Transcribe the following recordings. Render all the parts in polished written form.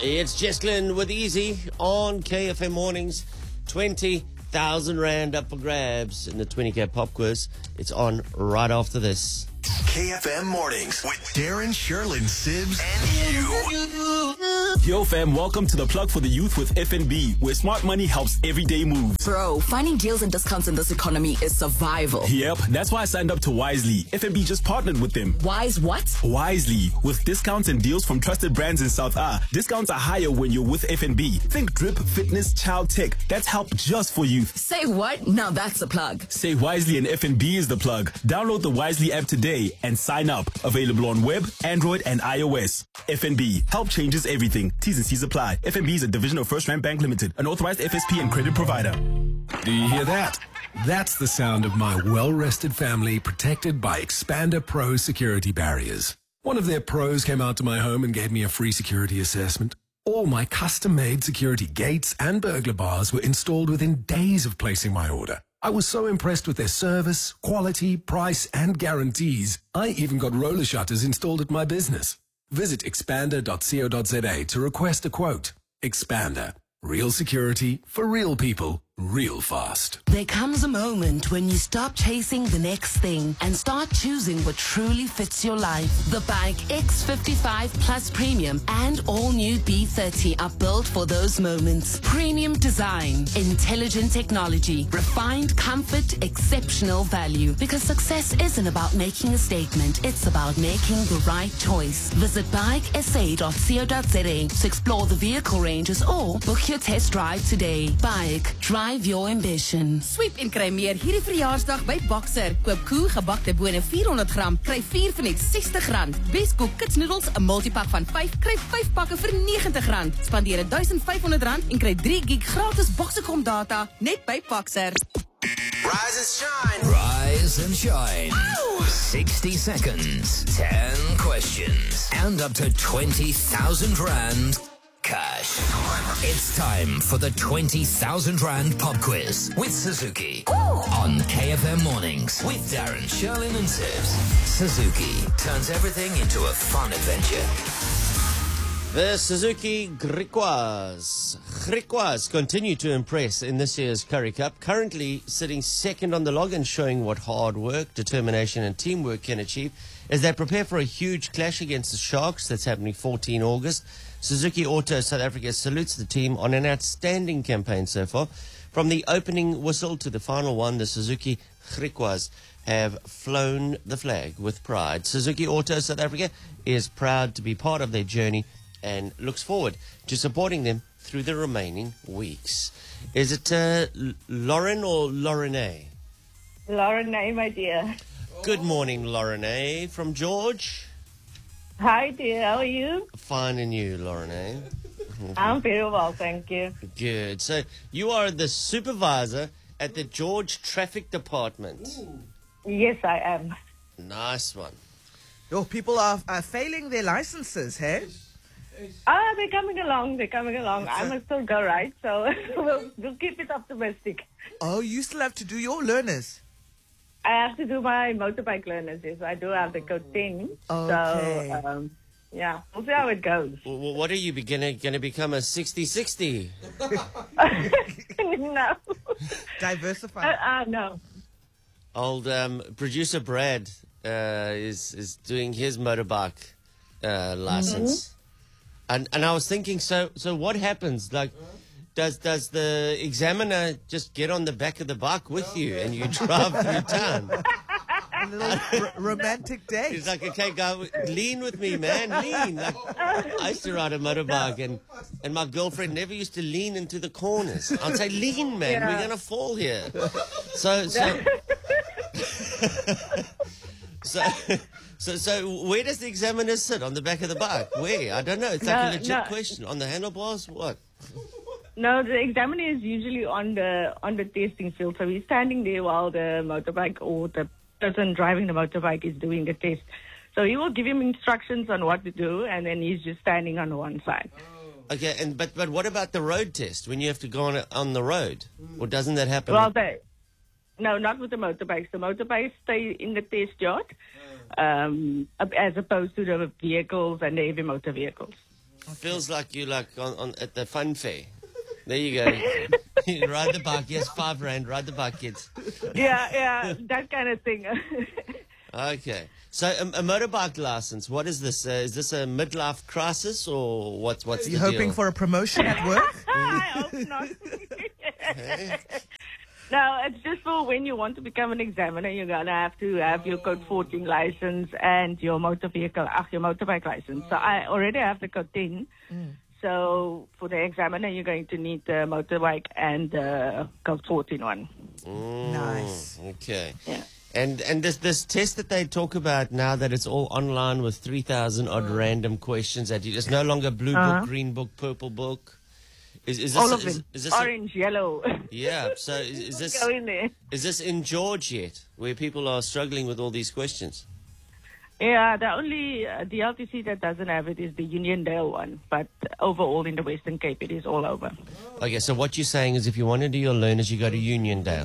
It's Jesslyn with Easy on KFM Mornings. 20,000 Rand up for grabs in the 20K pop quiz. It's on right after this. KFM Mornings with Darren, Sherlyn, Sibs, and you. Yo fam, welcome to the plug for the youth with FNB, where smart money helps everyday moves. Bro, finding deals and discounts in this economy is survival. Yep, that's why I signed up to Wisely. FNB just partnered with them. Wise what? Wisely, with discounts and deals from trusted brands in South A. Discounts are higher when you're with FNB. Think drip, fitness, child tech. That's help just for youth. Say what? Now that's a plug. Say Wisely and FNB is the plug. Download the Wisely app today and sign up. Available on web, Android, and iOS. FNB. Help changes everything. T's and C's apply. FNB is a division of First Rand Bank Limited, an authorized FSP and credit provider. Do you hear that? That's the sound of my well-rested family protected by Expander Pro security barriers. One of their pros came out to my home and gave me a free security assessment. All my custom-made security gates and burglar bars were installed within days of placing my order. I was so impressed with their service, quality, price, and guarantees, I even got roller shutters installed at my business. Visit expander.co.za to request a quote. Expander. Real security for real people, real fast. There comes a moment when you stop chasing the next thing and start choosing what truly fits your life. The Bike X55 Plus Premium and all-new B30 are built for those moments. Premium design, intelligent technology, refined comfort, exceptional value. Because success isn't about making a statement, it's about making the right choice. Visit bikesa.co.za to explore the vehicle ranges or book your test drive today. Bike, drive your ambition. Sweep en kry meer hierdie verjaarsdag by Boxer. Koop koe gebakte bone 400 gram, kry 4 vir net R60. Bescoop kitsnoedels, 'n multipak van 5, kry 5 pakke vir R90. Spandeer R1,500 en kry 3 gig gratis Boxercom data net by Boxer. Rise and shine. Rise and shine. 60 seconds, 10 questions, and up to 20,000 Rand cash. It's time for the 20,000 Rand pop quiz with Suzuki on KFM Mornings with Darren, Sherlyn, and Sibs. Suzuki turns everything into a fun adventure. The Suzuki Griquas continue to impress in this year's Currie Cup, currently sitting second on the log and showing what hard work, determination and teamwork can achieve as they prepare for a huge clash against the Sharks that's happening 14 August. Suzuki Auto South Africa salutes the team on an outstanding campaign so far. From the opening whistle to the final one, the Suzuki Griquas have flown the flag with pride. Suzuki Auto South Africa is proud to be part of their journey and looks forward to supporting them through the remaining weeks. Is it Lauren or Laurenay? Laurenay, my dear. Good morning, Laurenay from George. Hi, dear. How are you? Fine, and you, Laurenay? I'm very well, thank you. Good. So you are the supervisor at the George Traffic Department. Yes, I am. Nice one. Your people are failing their licenses, hey? They're coming along. I must still go, right? So we'll keep it optimistic. Oh, you still have to do your learners? I have to do my motorbike learners. Yes, I do have the code 10. Okay. So, yeah, we'll see how it goes. Well, what are you going to become a 60-60? No. Diversify. No. Old producer Brad is doing his motorbike license. And I was thinking, so what happens? Like, does the examiner just get on the back of the bike with you and you drive through town? A little romantic date. He's like, okay, go, lean with me, man, lean. Like, I used to ride a motorbike and my girlfriend never used to lean into the corners. I'd say, lean, man, we're going to fall here. So where does the examiner sit? On the back of the bike? Where? I don't know. It's like a legit question. On the handlebars? What? No, the examiner is usually on the testing field. So he's standing there while the motorbike or the person driving the motorbike is doing the test. So he will give him instructions on what to do, and then he's just standing on one side. Okay, but what about the road test when you have to go on the road? Or doesn't that happen? Well, no, not with the motorbikes. The motorbikes stay in the test yard, as opposed to the vehicles and the heavy motor vehicles. Feels like you're like on at the fun fair. There you go. You ride the bike. Yes, R5. Ride the bike, kids. Yeah, that kind of thing. Okay. So a motorbike license. What is this? Is this a midlife crisis or what's Are the you deal? hoping for a promotion at work? I hope not. No, it's just for when you want to become an examiner, you're going to have your Code 14 license and your motorbike license. So I already have the Code 10. So for the examiner, you're going to need the motorbike and the Code 14 one. Nice. Okay. Yeah. And this test that they talk about now that it's all online with 3,000 odd random questions that it's no longer blue book, green book, purple book. Is this All of them. Is this orange, yellow. yeah. So is this Go in there. is this in George yet, where people are struggling with all these questions? Yeah, the only DLTC that doesn't have it is the Uniondale one. But overall in the Western Cape, it is all over. Okay, so what you're saying is if you want to do your learners, you go to Uniondale.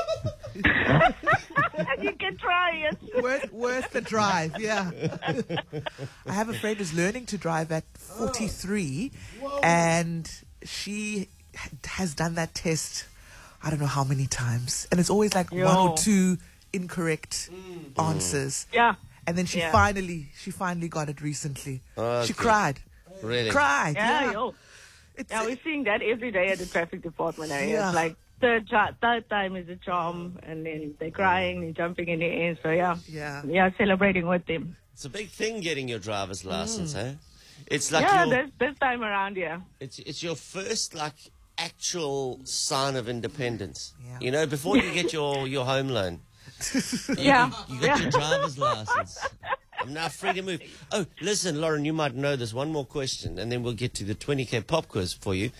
You can try it. Worth the drive, yeah. I have a friend who's learning to drive at 43, and she has done that test, I don't know how many times. And it's always like one or two incorrect answers. Yeah. And then she finally got it recently. Okay. She cried. Really? Cried. Yeah, Yeah. Yeah, we're seeing that every day at the traffic department. Yeah. It's like third time is a charm, and then they're crying and jumping in the air. So yeah, celebrating with them. It's a big thing getting your driver's license, eh? It's like this time around, yeah. It's your first like actual sign of independence. Yeah. You know, before you get your home loan. You got your driver's license. I'm now free to move. Oh, listen, Lauren, you might know this. One more question, and then we'll get to the 20K pop quiz for you.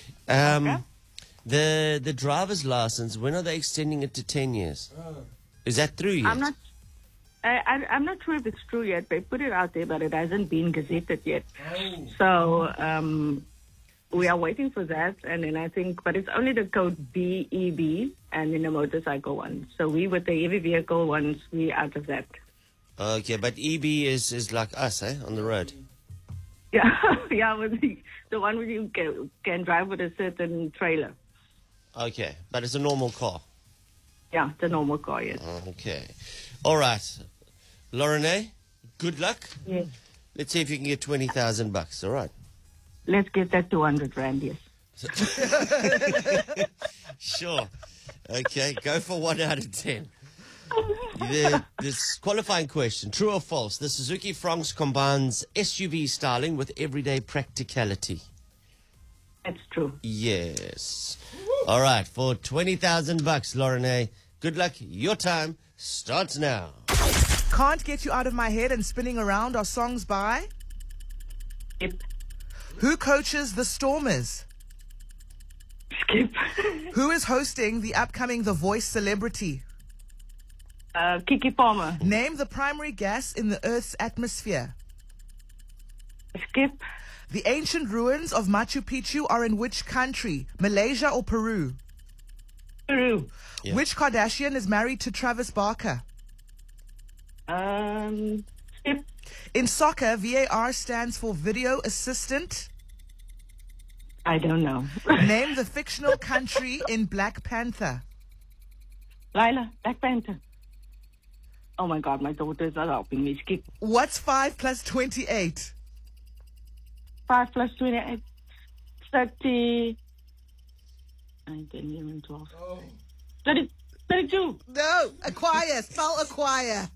The driver's license, when are they extending it to 10 years? Is that through yet? I'm not sure if it's true yet. They put it out there, but it hasn't been gazetted yet. So we are waiting for that, and then I think, but it's only the code BEB and then the motorcycle one. So we, with the heavy vehicle ones, we out of that. Okay, but EB is like us, eh, on the road. Yeah, with the one where you can drive with a certain trailer. Okay, but it's a normal car. Yeah, the normal car, yes. Okay. All right. Lauren, good luck. Yes. Let's see if you can get 20,000 bucks, all right? Let's get that 200 rand, yes. Sure. Okay, go for 1 out of 10. This qualifying question, true or false? The Suzuki Fronx combines SUV styling with everyday practicality. That's true. Yes. All right, for 20,000 bucks, Lauren, good luck. Your time starts now. Can't Get You Out of My Head and Spinning Around are songs by? Skip. Who coaches the Stormers? Skip. Who is hosting the upcoming The Voice Celebrity? Kiki Palmer. Name the primary gas in the Earth's atmosphere. Skip. The ancient ruins of Machu Picchu are in which country? Malaysia or Peru? Peru. Yeah. Which Kardashian is married to Travis Barker? Skip. In soccer, VAR stands for Video Assistant. I don't know. Name the fictional country in Black Panther. Lila, Black Panther. Oh my God, my daughter is not helping me. Skip. What's 5 plus 28? 5 plus 28. 30. 9, 10, 11, 12. 30, 32. No, acquire. Spell acquire.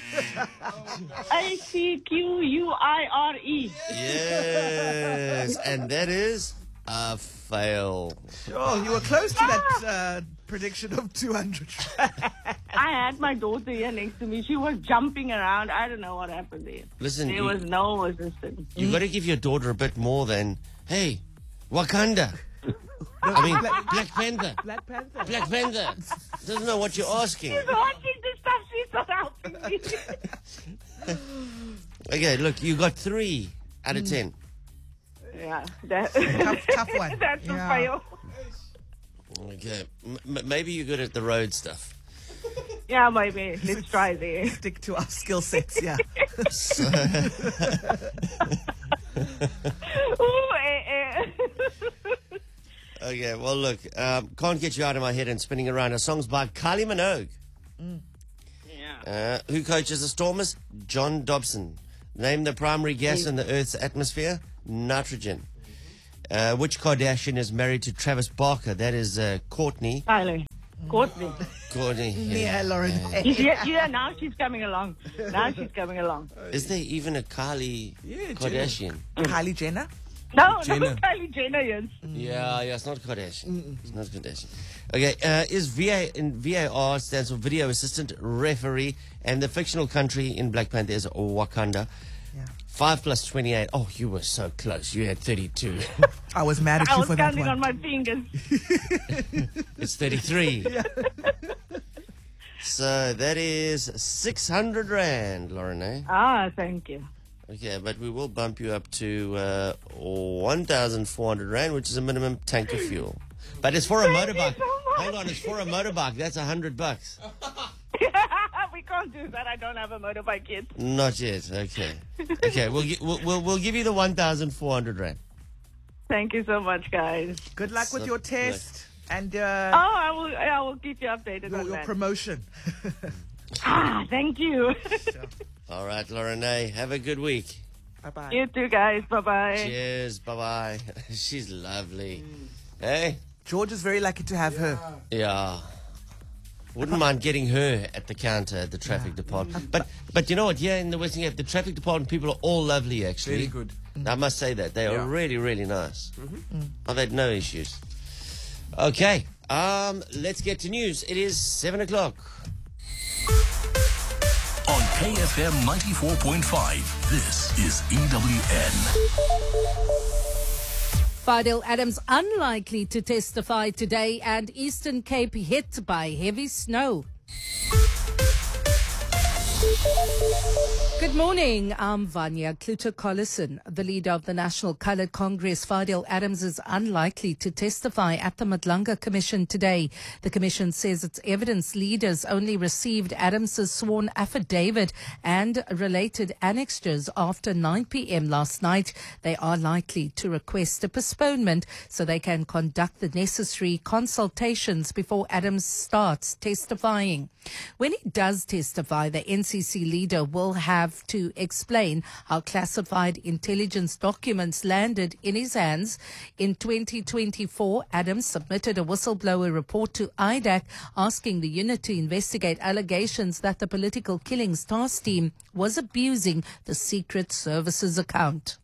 ACQUIRE. Yes, and that is a fail. Oh, you were close to that prediction of 200. I had my daughter here next to me. She was jumping around. I don't know what happened there. Listen, there was no assistance. You got to give your daughter a bit more than, hey, Wakanda. I mean, Black Panther. Black Panther. Black Panther. Doesn't know what you're asking. She's watching the stuff. She's not helping me. Okay, look, you got 3 out of 10. Yeah, Tough one. That's a fail. Okay, maybe you're good at the road stuff. Yeah, maybe. Let's try there. Stick to our skill sets, yeah. Okay, well, look, can't get you out of my head and spinning around. A song's by Kylie Minogue. Who coaches the Stormers? John Dobson. Name the primary gas in the Earth's atmosphere? Nitrogen. Which Kardashian is married to Travis Barker? That is Courtney. Kylie. Courtney. Courtney. Yeah, Lauren. Yeah, now she's coming along. Is there even a Kylie Kardashian? Kylie Jenner? No, Kylie Jenner, yes. Yeah, it's not Kardashian. It's not Kardashian. Okay, is VAR stands for Video Assistant Referee, and the fictional country in Black Panther is Wakanda. Yeah. 5 plus 28. Oh, you were so close. You had 32. I was mad at you for that I was counting one. on my fingers. It's 33. So that is 600 Rand, Lauren. Thank you. Okay, but we will bump you up to 1,400 Rand, which is a minimum tank of fuel. But it's for a motorbike. Hold on, it's for a motorbike. That's $100. We can't do that. I don't have a motorbike yet. Not yet. Okay. Okay, we'll give you the 1,400 Rand. Thank you so much, guys. Good luck with your test and I will keep you updated on your that. promotion. Thank you. All right, Lauren. Have a good week. Bye-bye. You too, guys. Bye-bye. Cheers. Bye-bye. She's lovely. Hey? George is very lucky to have her. Yeah. Wouldn't mind getting her at the counter at the traffic department. But you know what? Here in the Western Cape, the traffic department people are all lovely, actually. Very good. I must say that. They are really, really nice. I've had no issues. Okay. Let's get to news. It is 7 o'clock. On KFM 94.5, this is EWN. Fidel Adams unlikely to testify today, and Eastern Cape hit by heavy snow. Good morning, I'm Vanya Kluter-Collison. The leader of the National Coloured Congress, Fidel Adams, is unlikely to testify at the Madlanga Commission today. The Commission says its evidence leaders only received Adams's sworn affidavit and related annexures after 9 p.m. last night. They are likely to request a postponement so they can conduct the necessary consultations before Adams starts testifying. When he does testify, the NCC leader will have to explain how classified intelligence documents landed in his hands. In 2024, Adams submitted a whistleblower report to IDAC asking the unit to investigate allegations that the Political Killings Task Team was abusing the Secret Services account.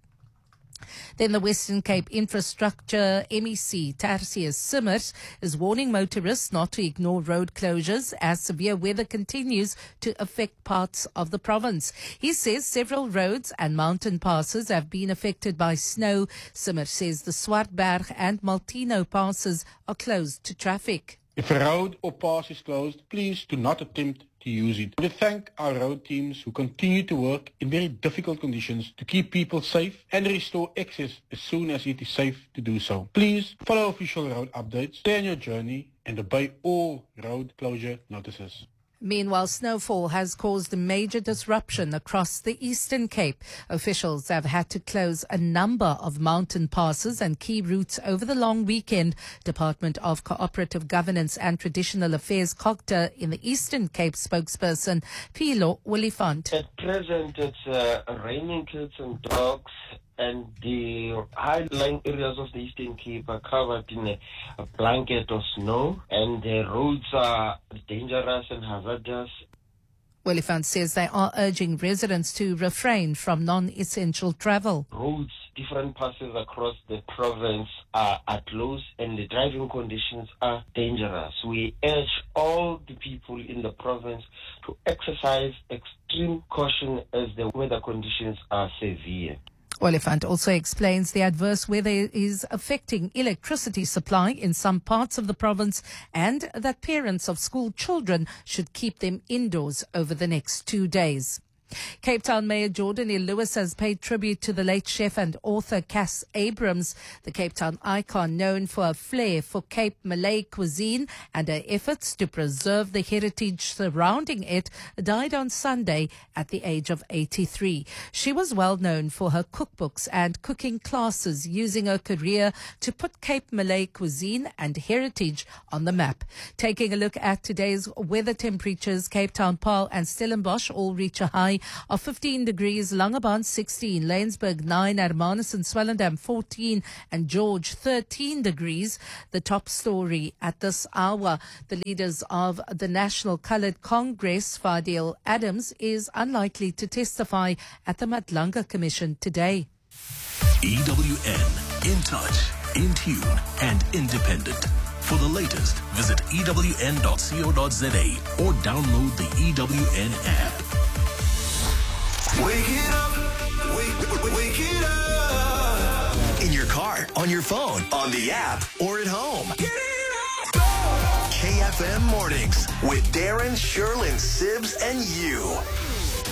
Then the Western Cape Infrastructure MEC, Tarsius Simmers, is warning motorists not to ignore road closures as severe weather continues to affect parts of the province. He says several roads and mountain passes have been affected by snow. Simmers says the Swartberg and Maltino passes are closed to traffic. If a road or pass is closed, please do not attempt to use it. We thank our road teams who continue to work in very difficult conditions to keep people safe and restore access as soon as it is safe to do so. Please follow official road updates, stay on your journey and obey all road closure notices. Meanwhile, snowfall has caused a major disruption across the Eastern Cape. Officials have had to close a number of mountain passes and key routes over the long weekend. Department of Cooperative Governance and Traditional Affairs COGTA in the Eastern Cape spokesperson Philo Willifant. At present, it's raining kids and dogs, and the high-lying areas of the Eastern Cape are covered in a blanket of snow, and the roads are dangerous and hazardous. Willifant says they are urging residents to refrain from non-essential travel. Roads, different passes across the province are closed, and the driving conditions are dangerous. We urge all the people in the province to exercise extreme caution as the weather conditions are severe. Willifant also explains the adverse weather is affecting electricity supply in some parts of the province and that parents of school children should keep them indoors over the next 2 days. Cape Town Mayor Jordan E. Lewis has paid tribute to the late chef and author Cass Abrams, the Cape Town icon known for her flair for Cape Malay cuisine and her efforts to preserve the heritage surrounding it, died on Sunday at the age of 83. She was well known for her cookbooks and cooking classes, using her career to put Cape Malay cuisine and heritage on the map. Taking a look at today's weather temperatures, Cape Town, Paarl and Stellenbosch all reach a high of 15 degrees, Langebaan 16, Laingsburg 9, Hermanus and Swellendam 14 and George 13 degrees. The top story at this hour, the leaders of the National Coloured Congress, Fadil Adams, is unlikely to testify at the Madlanga Commission today. EWN, in touch, in tune and independent. For the latest, visit ewn.co.za or download the EWN app. Wake it up, wake it up. In your car, on your phone, on the app, or at home. Get it up. KFM Mornings with Darren, Sherlyn, Sibbs, and you.